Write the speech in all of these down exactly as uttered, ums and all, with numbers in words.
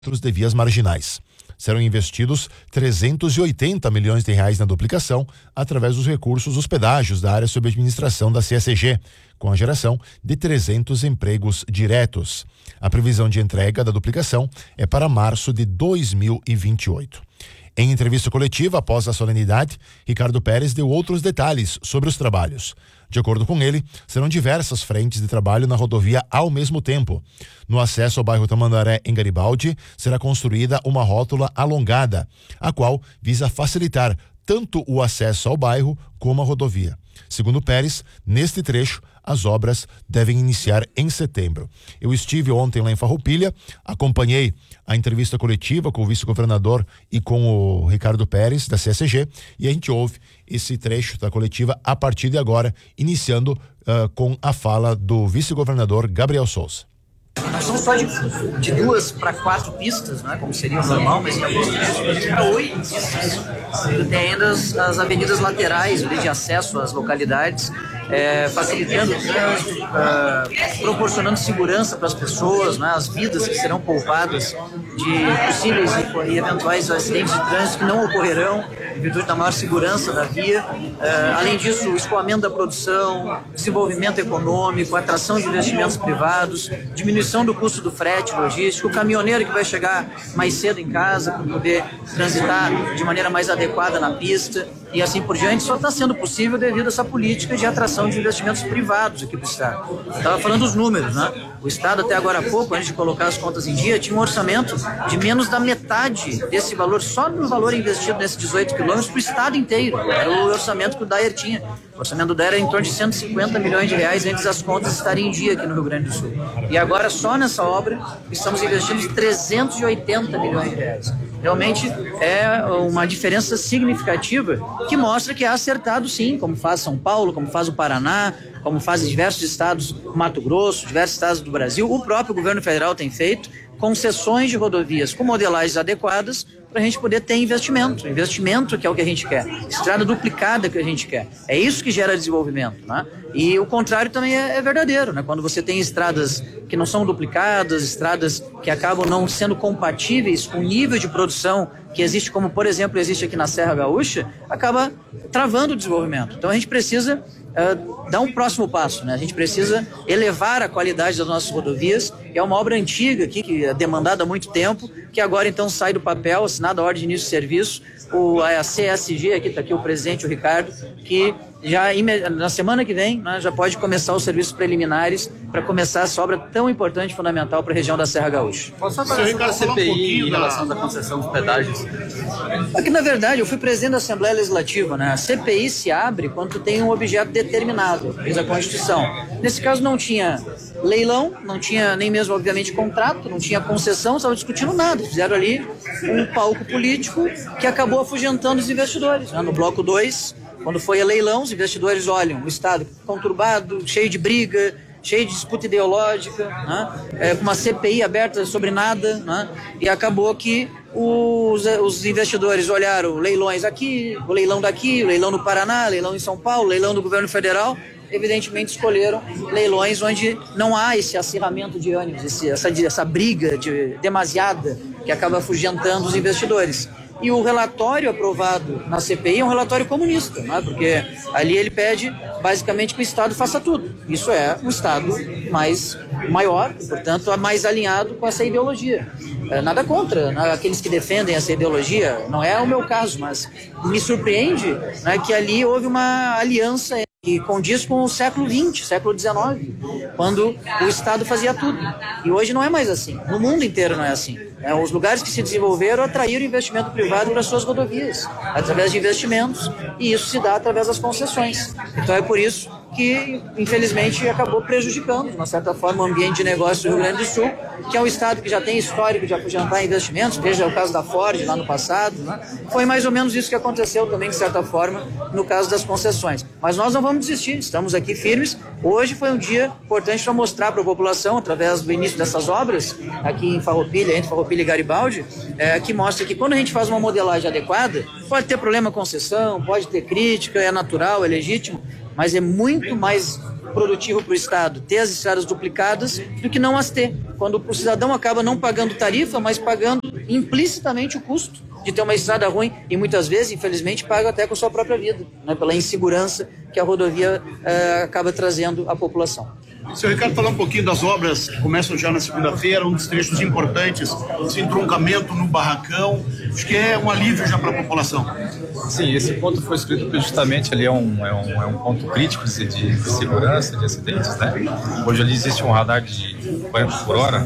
de vias marginais. Serão investidos trezentos e oitenta milhões de reais na duplicação através dos recursos dos pedágios da área sob administração da C S G, com a geração de trezentos empregos diretos. A previsão de entrega da duplicação é para março de dois mil e vinte e oito. Em entrevista coletiva após a solenidade, Ricardo Pérez deu outros detalhes sobre os trabalhos. De acordo com ele, serão diversas frentes de trabalho na rodovia ao mesmo tempo. No acesso ao bairro Tamandaré, em Garibaldi, será construída uma rótula alongada, a qual visa facilitar tanto o acesso ao bairro como a rodovia. Segundo Pérez, neste trecho, as obras devem iniciar em setembro. Eu estive ontem lá em Farroupilha, acompanhei a entrevista coletiva com o vice-governador e com o Ricardo Pérez, da C S G, e a gente ouve esse trecho da coletiva a partir de agora, iniciando uh, com a fala do vice-governador Gabriel Souza. Nós somos só de, de duas para quatro pistas, né, como seria o normal, mas em alguns trechos para oito pistas. Tem ainda as, as avenidas laterais de acesso às localidades, é, facilitando o trânsito, uh, proporcionando segurança para as pessoas, né, as vidas que serão poupadas de possíveis e, e eventuais acidentes de trânsito que não ocorrerão em virtude da maior segurança da via. Uh, além disso, o escoamento da produção, desenvolvimento econômico, atração de investimentos privados, diminuição do custo do frete logístico, o caminhoneiro que vai chegar mais cedo em casa para poder transitar de maneira mais adequada na pista e assim por diante, só está sendo possível devido a essa política de atração de investimentos privados aqui para o Estado. Estava falando dos números, né? O Estado até agora há pouco, antes de colocar as contas em dia, tinha um orçamento de menos da metade desse valor, só no valor investido nesses dezoito quilômetros para o Estado inteiro. Era o orçamento que o Dyer tinha. O orçamento do Dyer era em torno de cento e cinquenta milhões de reais antes das contas estarem em dia aqui no Rio Grande do Sul. E agora, só nessa obra, estamos investindo trezentos e oitenta milhões de reais. Realmente é uma diferença significativa que mostra que é acertado sim, como faz São Paulo, como faz o Paraná, como fazem diversos estados, Mato Grosso, diversos estados do Brasil. O próprio governo federal tem feito concessões de rodovias com modelagens adequadas para a gente poder ter investimento, investimento que é o que a gente quer, estrada duplicada que a gente quer, é isso que gera desenvolvimento, né? E o contrário também é, é verdadeiro, né? Quando você tem estradas que não são duplicadas, estradas que acabam não sendo compatíveis com o nível de produção que existe, como por exemplo existe aqui na Serra Gaúcha, acaba travando o desenvolvimento. Então a gente precisa Uh, dar um próximo passo, né? A gente precisa elevar a qualidade das nossas rodovias, que é uma obra antiga aqui, que é demandada há muito tempo, que agora então sai do papel, assinada a ordem de início de serviço, o, a C S G, aqui está aqui o presidente, o Ricardo, que já na semana que vem, né, já pode começar os serviços preliminares para começar essa obra tão importante e fundamental para a região da Serra Gaúcha. Qual a avaliação da C P I em relação à concessão dos pedágios? Aqui, na verdade, eu fui presidente da Assembleia Legislativa, né? A C P I se abre quando tem um objeto determinado, diz a Constituição. Nesse caso não tinha leilão, não tinha nem mesmo, obviamente, contrato, não tinha concessão, não estava discutindo nada. Fizeram ali um palco político que acabou afugentando os investidores, né? No bloco dois, quando foi a leilão, os investidores olham o Estado conturbado, cheio de briga, cheio de disputa ideológica, né? É, com uma C P I aberta sobre nada, né? E acabou que os, os investidores olharam leilões aqui, o leilão daqui, o leilão no Paraná, leilão em São Paulo, leilão do governo federal, evidentemente escolheram leilões onde não há esse acirramento de ânimos, esse, essa, essa briga de, demasiada que acaba afugentando os investidores. E o relatório aprovado na C P I é um relatório comunista, né? Porque ali ele pede basicamente que o Estado faça tudo. Isso é um Estado mais maior, portanto, mais alinhado com essa ideologia. É, nada contra, né, aqueles que defendem essa ideologia, não é o meu caso, mas me surpreende, né, que ali houve uma aliança que condiz com o século vinte, século dezenove, quando o Estado fazia tudo. E hoje não é mais assim. No mundo inteiro não é assim. É, os lugares que se desenvolveram atraíram investimento privado para suas rodovias, através de investimentos, e isso se dá através das concessões. Então é por isso que, infelizmente, acabou prejudicando, de uma certa forma, o ambiente de negócio do Rio Grande do Sul, que é um estado que já tem histórico de afugentar investimentos, veja o caso da Ford lá no passado, né? Foi mais ou menos isso que aconteceu também, de certa forma, no caso das concessões. Mas nós não vamos desistir, estamos aqui firmes. Hoje foi um dia importante para mostrar para a população, através do início dessas obras, aqui em Farroupilha, entre Farroupilha e Garibaldi, é, que mostra que quando a gente faz uma modelagem adequada, pode ter problema com concessão, pode ter crítica, é natural, é legítimo, mas é muito mais produtivo para o Estado ter as estradas duplicadas do que não as ter. Quando o cidadão acaba não pagando tarifa, mas pagando implicitamente o custo de ter uma estrada ruim e muitas vezes, infelizmente, paga até com a sua própria vida, né, pela insegurança que a rodovia uh, acaba trazendo à população. Senhor Ricardo, falar um pouquinho das obras que começam já na segunda-feira, um dos trechos importantes, esse entroncamento no Barracão, acho que é um alívio já para a população. Sim, esse ponto foi escrito justamente ali, é um, é um, é um ponto crítico de, de segurança, de acidentes, né? Hoje ali existe um radar de quarenta por hora,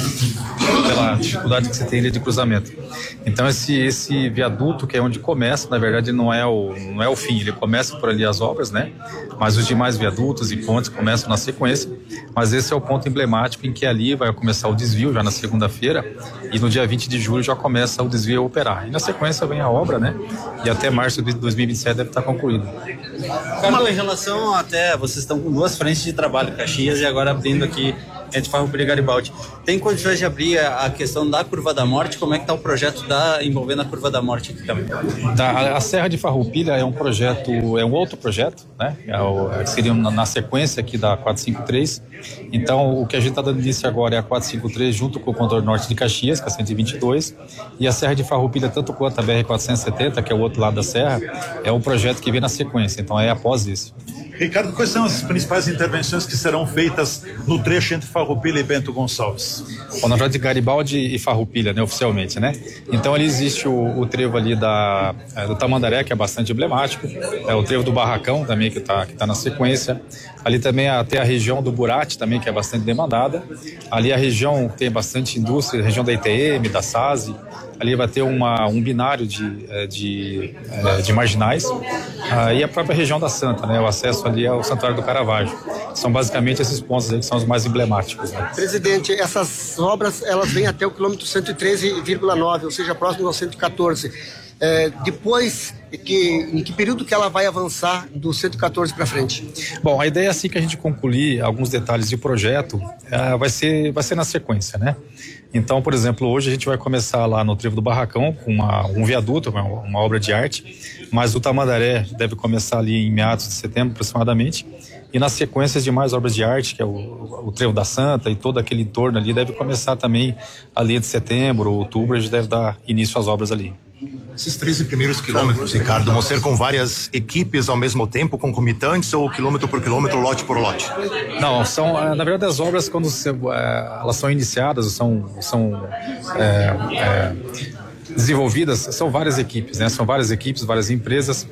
pela dificuldade que você tem ali de cruzamento. Então esse, esse viaduto, que é onde começa, na verdade não é, o, não é o fim, ele começa por ali as obras, né? Mas os demais viadutos e pontes começam na sequência, mas esse é o ponto emblemático em que ali vai começar o desvio já na segunda-feira e no dia vinte de julho já começa o desvio a operar. E na sequência vem a obra, né? E até março de dois mil e vinte e sete deve estar concluído. Carlos, em relação até, vocês estão com duas frentes de trabalho, Caxias e agora abrindo aqui entre Farroupilha e Garibaldi. Tem condições de abrir a questão da Curva da Morte? Como é que está o projeto da, envolvendo a Curva da Morte aqui também? Tá, a, a Serra de Farroupilha é um projeto, é um outro projeto, né? É o, seria na, na sequência aqui da quatrocentos e cinquenta e três. Então, o que a gente está dando início agora é a quatrocentos e cinquenta e três junto com o contorno norte de Caxias, que é cento e vinte e dois, e a Serra de Farroupilha, tanto quanto a B R quatrocentos e setenta, que é o outro lado da serra, é um projeto que vem na sequência, então é após isso. Ricardo, quais são as principais intervenções que serão feitas no trecho entre Farroupilha e Bento Gonçalves? Bom, na verdade, Garibaldi e Farroupilha, né, oficialmente, né? Então ali existe o, o trevo ali da, é, do Tamandaré, que é bastante emblemático, é o trevo do Barracão também, que está que tá na sequência. Ali também até a região do Burati também, que é bastante demandada. Ali a região tem bastante indústria, a região da I T M, da S A S I. Ali vai ter uma, um binário de, de, de marginais. Ah, e a própria região da Santa, né? O acesso ali ao Santuário do Caravaggio. São basicamente esses pontos aí que são os mais emblemáticos, né? Presidente, essas obras, elas vêm até o quilômetro cento e treze vírgula nove, ou seja, próximo ao cento e quatorze. É, depois, que, em que período que ela vai avançar do cento e quatorze para frente? Bom, a ideia é assim que a gente concluir alguns detalhes de projeto, é, vai ser, vai ser na sequência, né? Então, por exemplo, hoje a gente vai começar lá no Trevo do Barracão com uma, um viaduto, uma, uma obra de arte, mas o Tamandaré deve começar ali em meados de setembro aproximadamente, e na sequência de mais obras de arte, que é o, o Trevo da Santa e todo aquele entorno ali, deve começar também ali de setembro, outubro, a gente deve dar início às obras ali. Esses treze primeiros quilômetros, Ricardo, vão ser com várias equipes ao mesmo tempo, concomitantes, ou quilômetro por quilômetro, lote por lote? Não, são, na verdade, as obras, quando se, elas são iniciadas, são, são é, é, desenvolvidas, são várias equipes, né? São várias equipes, várias empresas.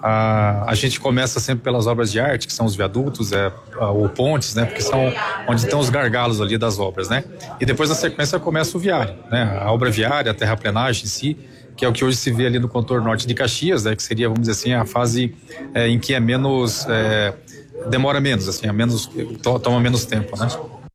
A, a gente começa sempre pelas obras de arte, que são os viadutos, é, ou pontes, né? Porque são onde estão os gargalos ali das obras, né? E depois, na sequência, começa o viário, né? A obra viária, a terraplenagem em si, que é o que hoje se vê ali no contorno norte de Caxias, né, que seria, vamos dizer assim, a fase é, em que é menos, é, demora menos, assim, é menos, to, toma menos tempo, né?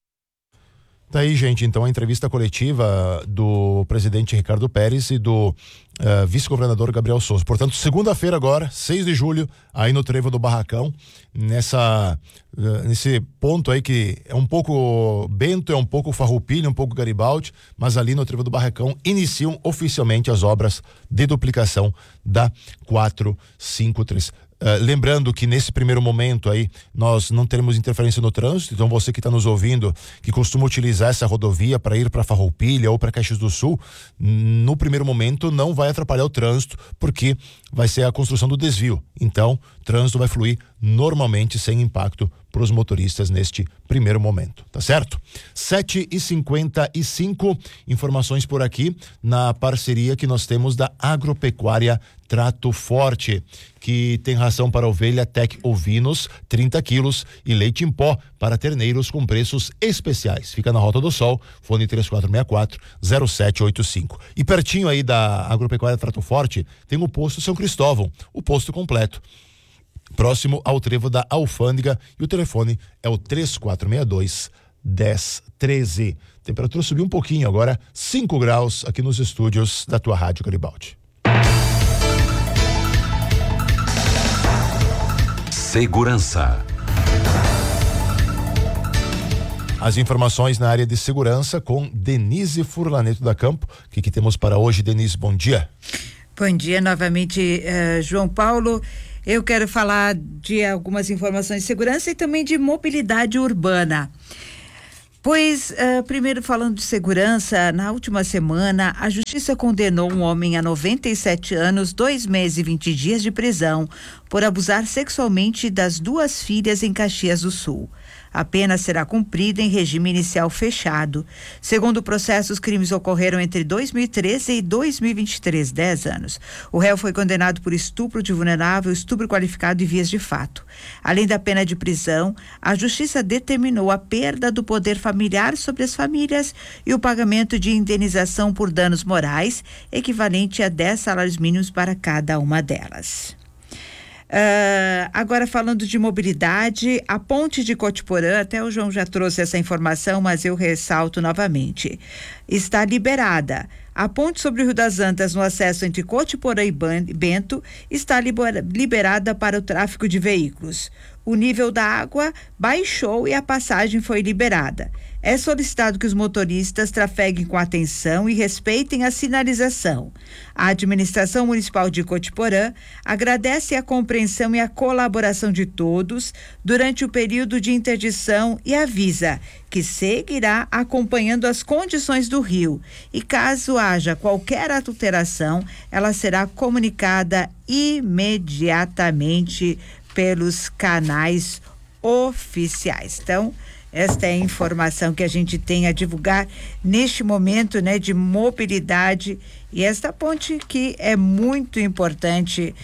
Tá aí, gente, então a entrevista coletiva do presidente Ricardo Pérez e do uh, vice-governador Gabriel Souza. Portanto, segunda-feira agora, seis de julho, aí no Trevo do Barracão, nessa, uh, nesse ponto aí que é um pouco Bento, é um pouco Farroupilha, um pouco Garibaldi, mas ali no Trevo do Barracão iniciam oficialmente as obras de duplicação da quatrocentos e cinquenta e três. Uh, lembrando que nesse primeiro momento aí nós não teremos interferência no trânsito, então você que está nos ouvindo, que costuma utilizar essa rodovia para ir para Farroupilha ou para Caxias do Sul, no primeiro momento não vai atrapalhar o trânsito, porque vai ser a construção do desvio. Então, o trânsito vai fluir normalmente, sem impacto para os motoristas neste primeiro momento, tá certo? sete e cinquenta e cinco, informações por aqui na parceria que nós temos da Agropecuária Trato Forte, que tem ração para ovelha Tec Ovinos, trinta quilos, e leite em pó para terneiros com preços especiais. Fica na Rota do Sol, fone três quatro seis quatro, zero sete oito cinco. E pertinho aí da Agropecuária Trato Forte tem o posto São Cristóvão, o posto completo, próximo ao trevo da Alfândega, e o telefone é o três quatro seis dois, um zero um três. Temperatura subiu um pouquinho agora, cinco graus aqui nos estúdios da tua Rádio Garibaldi. Segurança. As informações na área de segurança com Denise Furlaneto da Campo. O que, que temos para hoje, Denise? Bom dia. Bom dia novamente, uh, João Paulo. Eu quero falar de algumas informações de segurança e também de mobilidade urbana. Pois, uh, primeiro falando de segurança, na última semana, a Justiça condenou um homem a noventa e sete anos, dois meses e vinte dias de prisão por abusar sexualmente das duas filhas em Caxias do Sul. A pena será cumprida em regime inicial fechado. Segundo o processo, os crimes ocorreram entre dois mil e treze e dois mil e vinte e três, dez anos. O réu foi condenado por estupro de vulnerável, estupro qualificado e vias de fato. Além da pena de prisão, a Justiça determinou a perda do poder familiar sobre as famílias e o pagamento de indenização por danos morais, equivalente a dez salários mínimos para cada uma delas. Uh, agora falando de mobilidade, a ponte de Cotiporã, até o João já trouxe essa informação, mas eu ressalto novamente, está liberada. A ponte sobre o Rio das Antas, no acesso entre Cotiporã e Bento, está liberada para o tráfego de veículos. O nível da água baixou e a passagem foi liberada. É solicitado que os motoristas trafeguem com atenção e respeitem a sinalização. A Administração Municipal de Cotiporã agradece a compreensão e a colaboração de todos durante o período de interdição e avisa que seguirá acompanhando as condições do rio e, caso haja qualquer alteração, ela será comunicada imediatamente pelos canais oficiais. Então, esta é a informação que a gente tem a divulgar neste momento, né, de mobilidade, e esta ponte que é muito importante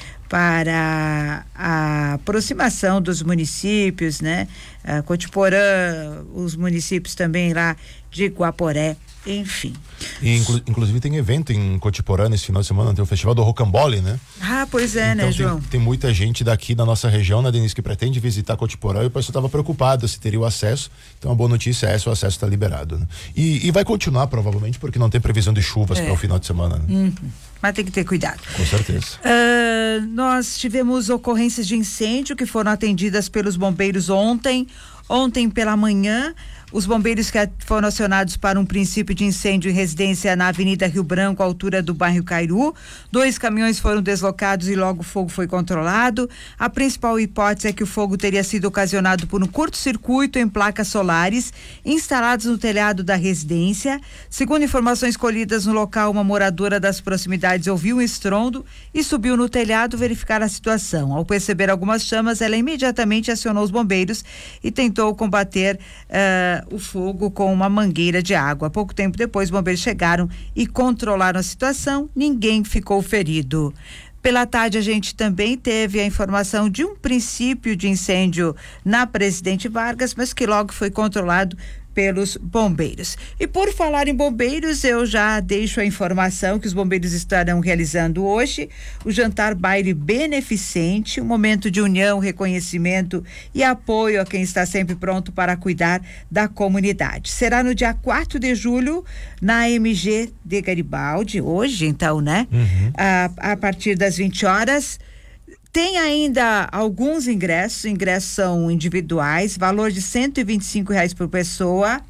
para a aproximação dos municípios, né? A Cotiporã, os municípios também lá de Guaporé, enfim. E, inclu, inclusive tem evento em Cotiporã nesse final de semana, tem o festival do Rocambole, né? Ah, pois é, então, né, João? Tem, tem muita gente daqui da nossa região, né, Denise, que pretende visitar Cotiporã, e o pessoal estava preocupado se teria o acesso. Então a boa notícia é essa, o acesso está liberado, né? E, e vai continuar provavelmente, porque não tem previsão de chuvas é. para o final de semana, né? Uhum. Mas tem que ter cuidado. Com certeza. Uh, nós tivemos ocorrências de incêndio que foram atendidas pelos bombeiros ontem. Ontem pela manhã, os bombeiros que foram acionados para um princípio de incêndio em residência na Avenida Rio Branco, à altura do bairro Cairu. Dois caminhões foram deslocados e logo o fogo foi controlado. A principal hipótese é que o fogo teria sido ocasionado por um curto-circuito em placas solares instaladas no telhado da residência. Segundo informações colhidas no local, uma moradora das proximidades ouviu um estrondo e subiu no telhado verificar a situação. Ao perceber algumas chamas, ela imediatamente acionou os bombeiros e tentou combater uh, o fogo com uma mangueira de água. Pouco tempo depois, os bombeiros chegaram e controlaram a situação. Ninguém ficou ferido. Pela tarde, a gente também teve a informação de um princípio de incêndio na Presidente Vargas, mas que logo foi controlado pelos bombeiros. E por falar em bombeiros, eu já deixo a informação que os bombeiros estarão realizando hoje o jantar baile beneficente, um momento de união, reconhecimento e apoio a quem está sempre pronto para cuidar da comunidade. Será no dia quatro de julho na M G de Garibaldi, hoje então, né? Uhum. A, a partir das vinte horas. Tem ainda alguns ingressos, ingressos são individuais, valor de cento e vinte e cinco reais por pessoa.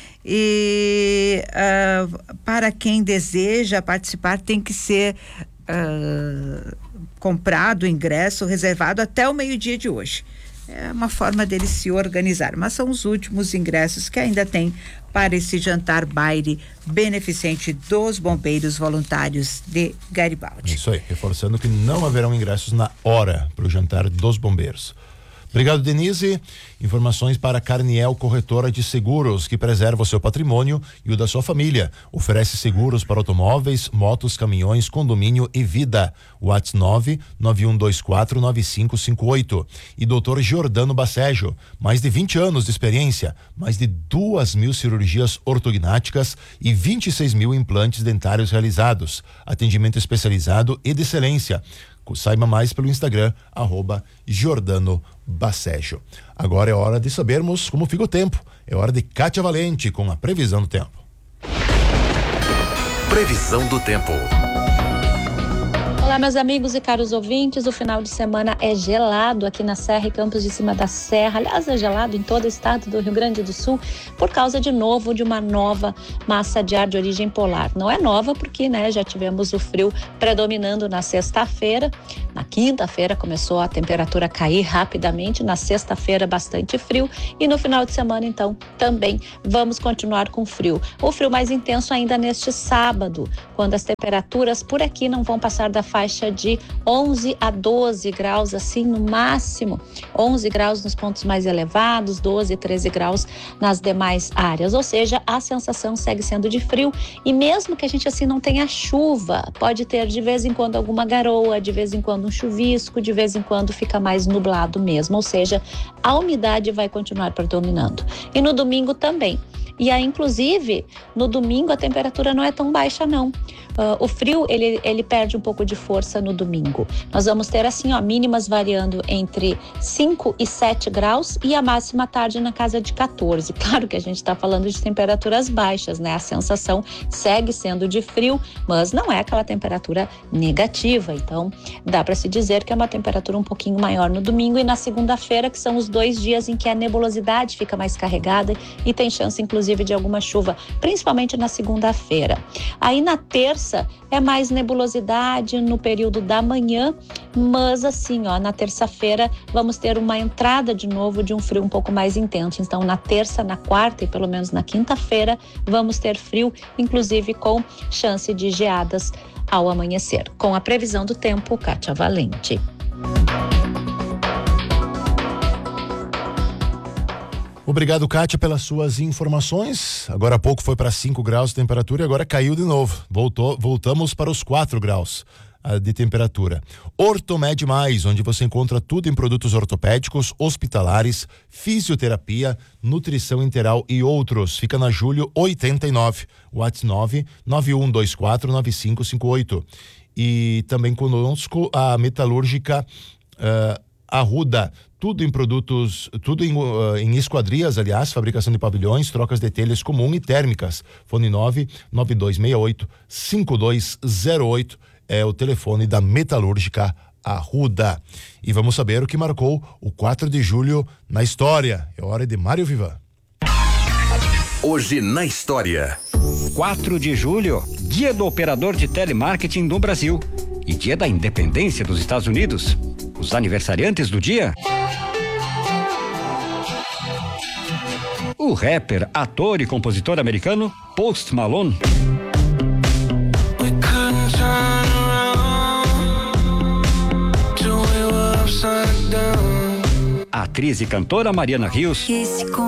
E uh, para quem deseja participar, tem que ser uh, comprado o ingresso, reservado até o meio-dia de hoje. É uma forma deles se organizar, mas são os últimos ingressos que ainda tem para esse jantar baile beneficente dos bombeiros voluntários de Garibaldi. Isso aí, reforçando que não haverão ingressos na hora para o jantar dos bombeiros. Obrigado, Denise. Informações para Carniel Corretora de Seguros, que preserva o seu patrimônio e o da sua família. Oferece seguros para automóveis, motos, caminhões, condomínio e vida. WhatsApp nove nove um dois quatro nove cinco cinco oito. E doutor Giordano Bacejo, mais de vinte anos de experiência, mais de duas mil cirurgias ortognáticas e vinte e seis mil implantes dentários realizados. Atendimento especializado e de excelência. Saiba mais pelo Instagram, arroba Giordano Bacejo. Agora é hora de sabermos como fica o tempo. É hora de Kátia Valente com a previsão do tempo. Previsão do tempo. Olá, meus amigos e caros ouvintes, o final de semana é gelado aqui na Serra e Campos de Cima da Serra. Aliás, é gelado em todo o estado do Rio Grande do Sul por causa, de novo, de uma nova massa de ar de origem polar. Não é nova porque, né, já tivemos o frio predominando na sexta-feira. Na quinta-feira começou a temperatura a cair rapidamente, na sexta-feira bastante frio e no final de semana, então, também vamos continuar com frio. O frio mais intenso ainda neste sábado, quando as temperaturas por aqui não vão passar da faixa de onze a doze graus, assim, no máximo. onze graus nos pontos mais elevados, doze, treze graus nas demais áreas. Ou seja, a sensação segue sendo de frio e mesmo que a gente assim não tenha chuva, pode ter de vez em quando alguma garoa, de vez em quando um chuvisco, de vez em quando fica mais nublado mesmo. Ou seja, a umidade vai continuar predominando. E no domingo também. E aí, inclusive, no domingo a temperatura não é tão baixa, não. Uh, o frio, ele, ele perde um pouco de força no domingo. Nós vamos ter, assim, ó, mínimas variando entre cinco e sete graus e a máxima tarde na casa de quatorze. Claro que a gente está falando de temperaturas baixas, né? A sensação segue sendo de frio, mas não é aquela temperatura negativa. Então, dá para se dizer que é uma temperatura um pouquinho maior no domingo e na segunda-feira, que são os dois dias em que a nebulosidade fica mais carregada e tem chance, inclusive, de alguma chuva, principalmente na segunda-feira. Aí na terça é mais nebulosidade no período da manhã, mas assim, ó, na terça-feira vamos ter uma entrada de novo de um frio um pouco mais intenso. Então na terça, na quarta e pelo menos na quinta-feira vamos ter frio, inclusive com chance de geadas ao amanhecer. Com a previsão do tempo, Kátia Valente. Obrigado, Kátia, pelas suas informações. Agora há pouco foi para cinco graus de temperatura e agora caiu de novo. Voltou, voltamos para os quatro graus uh, de temperatura. Ortomed Mais, onde você encontra tudo em produtos ortopédicos, hospitalares, fisioterapia, nutrição integral e outros. Fica na Júlio oitenta e nove, WhatsApp nove nove um dois quatro nove cinco cinco oito. E também conosco a metalúrgica uh, Arruda, tudo em produtos, tudo em, uh, em esquadrias, aliás, fabricação de pavilhões, trocas de telhas comum e térmicas. Fone nove nove dois seis oito cinco dois zero oito é o telefone da metalúrgica Arruda. E vamos saber o que marcou o quatro de julho na história. É hora de Mário Vivan. Hoje na história. quatro de julho, dia do operador de telemarketing no Brasil e dia da independência dos Estados Unidos. Os aniversariantes do dia: o rapper, ator e compositor americano Post Malone. A atriz e cantora Mariana Rios.